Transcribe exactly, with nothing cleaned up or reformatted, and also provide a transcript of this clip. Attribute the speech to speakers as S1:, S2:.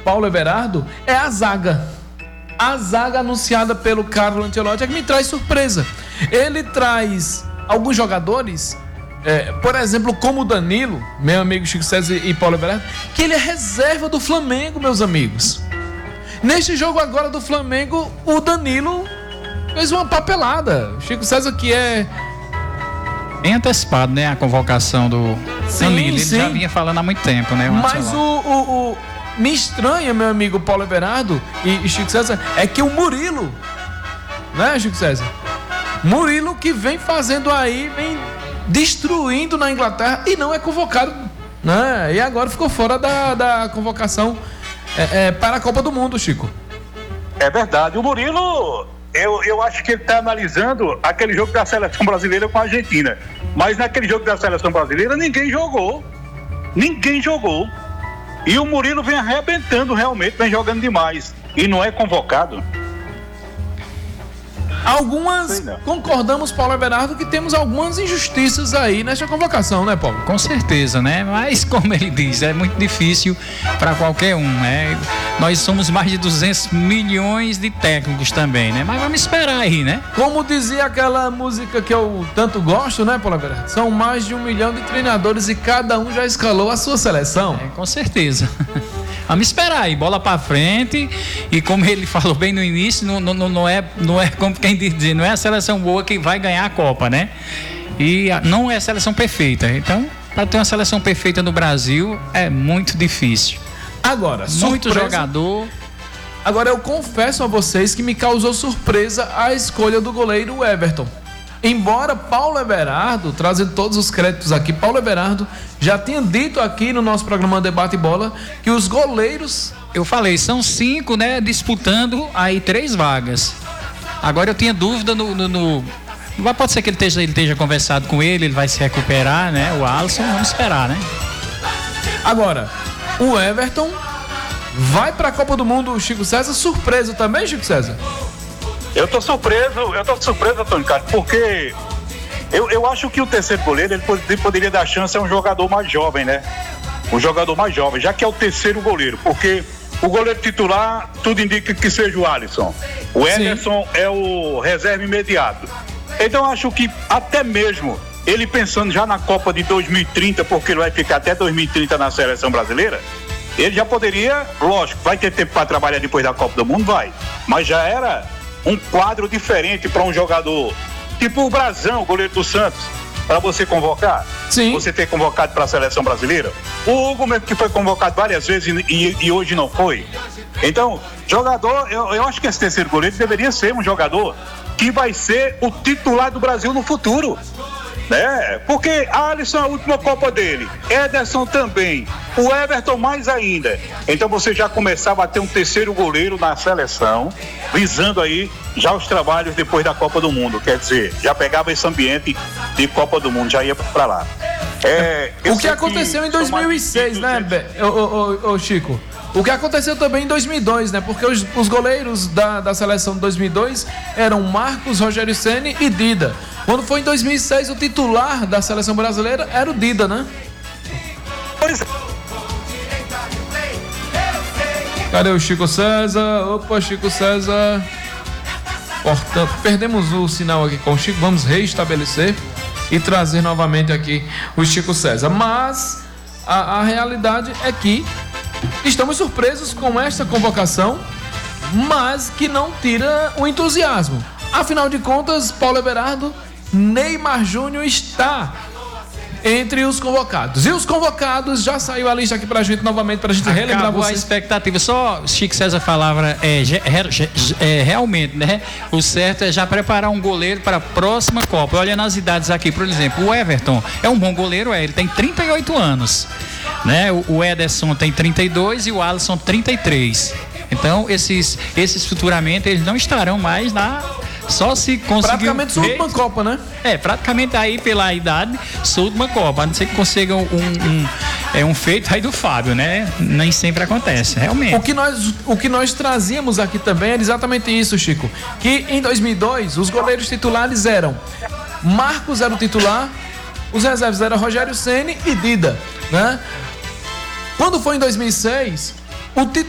S1: Paulo Everardo é a zaga. A zaga anunciada pelo Carlo Ancelotti é que me traz surpresa. Ele traz alguns jogadores, é, por exemplo, como o Danilo, meu amigo Chico César e Paulo Everardo, que ele é reserva do Flamengo, meus amigos. Neste jogo agora do Flamengo, o Danilo fez uma papelada. Chico César, que é
S2: bem antecipado, né? A convocação do
S1: sim,
S2: Danilo. Ele
S1: sim.
S2: já vinha falando há muito tempo, né?
S1: Mas o, o, o me estranha, meu amigo Paulo Everardo e, e Chico César, é que o Murilo, né, Chico César? Murilo que vem fazendo aí, vem destruindo na Inglaterra e não é convocado, né? E agora ficou fora da, da convocação é, é, para a Copa do Mundo, Chico.
S3: É verdade. O Murilo, eu, eu acho que ele está analisando aquele jogo da seleção brasileira com a Argentina. Mas naquele jogo da seleção brasileira ninguém jogou. Ninguém jogou. E o Murilo vem arrebentando realmente, vem jogando demais. E não é convocado.
S1: Algumas, concordamos, Paulo Everardo, que temos algumas injustiças aí nesta convocação, né, Paulo?
S2: Com certeza, né? Mas, como ele diz, é muito difícil para qualquer um, né? Nós somos mais de duzentos milhões de técnicos também, né? Mas vamos esperar aí, né?
S1: Como dizia aquela música que eu tanto gosto, né, Paulo Everardo? São mais de um milhão de treinadores e cada um já escalou a sua seleção.
S2: É, com certeza. Vamos esperar aí, bola pra frente. E como ele falou bem no início, não, não, não, é, não é como quem diz, não é a seleção boa que vai ganhar a Copa, né? E não é a seleção perfeita. Então, para ter uma seleção perfeita no Brasil é muito difícil.
S1: Agora,
S2: muito
S1: surpresa,
S2: jogador.
S1: Agora eu confesso a vocês que me causou surpresa a escolha do goleiro Everton. Embora Paulo Everardo, trazendo todos os créditos aqui, Paulo Everardo já tinha dito aqui no nosso programa Debate Bola que os goleiros...
S2: Eu falei, são cinco, né, disputando aí três vagas. Agora eu tinha dúvida no... no, no... Pode ser que ele esteja, ele esteja conversado com ele, ele vai se recuperar, né, o Alisson, vamos esperar, né?
S1: Agora, o Everton vai para a Copa do Mundo, o Chico César, surpreso também, Chico César?
S3: Eu tô surpreso, eu tô surpreso, Antônio Carlos, porque eu, eu acho que o terceiro goleiro, ele poderia, poderia dar chance a um jogador mais jovem, né? Um jogador mais jovem, já que é o terceiro goleiro, porque o goleiro titular, tudo indica que seja o Alisson. O Ederson é o reserva imediato. Então eu acho que até mesmo ele pensando já na Copa de dois mil e trinta, porque ele vai ficar até dois mil e trinta na seleção brasileira, ele já poderia, lógico, vai ter tempo para trabalhar depois da Copa do Mundo, vai, mas já era um quadro diferente para um jogador tipo o Brazão, goleiro do Santos, para você convocar.
S1: Sim.
S3: Você ter convocado para a seleção brasileira. O Hugo mesmo que foi convocado várias vezes e, e, e hoje não foi. Então, jogador, eu, eu acho que esse terceiro goleiro deveria ser um jogador que vai ser o titular do Brasil no futuro. Né? Porque Alisson é a última Copa dele, Ederson também, o Everton mais ainda. Então você já começava a ter um terceiro goleiro na seleção, visando aí já os trabalhos depois da Copa do Mundo. Quer dizer, já pegava esse ambiente de Copa do Mundo, já ia para lá. É,
S1: o que aconteceu que em dois mil e seis, né, ô, ô, ô, Chico? O que aconteceu também em dois mil e dois, né? Porque os, os goleiros da, da seleção de dois mil e dois eram Marcos, Rogério Ceni e Dida. Quando foi em dois mil e seis, o titular da seleção brasileira era o Dida, né?
S3: Pois é.
S1: Cadê o Chico César? Opa, Chico César. Portanto, perdemos o sinal aqui com o Chico. Vamos reestabelecer e trazer novamente aqui o Chico César. Mas a, a realidade é que estamos surpresos com esta convocação, mas que não tira o entusiasmo. Afinal de contas, Paulo Everardo, Neymar Júnior está entre os convocados. E os convocados, já saiu a lista aqui pra gente novamente, pra gente
S2: Acabou
S1: relembrar vocês.
S2: A expectativa, só Chico César falava, é, é, realmente, né? O certo é já preparar um goleiro para a próxima Copa. Olhando as idades aqui, por exemplo, o Everton é um bom goleiro, é, ele tem trinta e oito anos, né? O, o Ederson tem trinta e dois e o Alisson trinta e três. Então, esses, esses futuramente, eles não estarão mais na... Só se conseguir...
S1: Praticamente sua última Copa, né?
S2: É, praticamente aí pela idade, sua última Copa. A não ser que consigam um, um, é, um feito aí do Fábio, né? Nem sempre acontece, realmente.
S1: O que nós, o que nós trazíamos aqui também era exatamente isso, Chico. Que em dois mil e dois, os goleiros titulares eram Marcos era o titular, os reservas eram Rogério Ceni e Dida, né? Quando foi em dois mil e seis, o titular